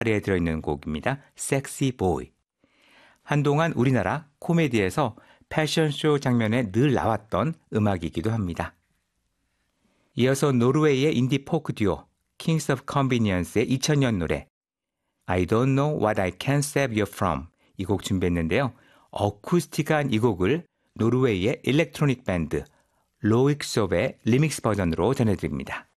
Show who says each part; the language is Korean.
Speaker 1: 에 들어있는 곡입니다. Sexy Boy. 한동안 우리나라 코미디에서 패션쇼 장면에 늘 나왔던 음악이기도 합니다. 이어서 노르웨이의 인디 포크 듀오 Kings of Convenience의 2000년 노래 I don't know what I can save you from 이 곡 준비했는데요. 어쿠스틱한 이 곡을 노르웨이의 일렉트로닉 밴드 로익숍의 리믹스 버전으로 전해드립니다.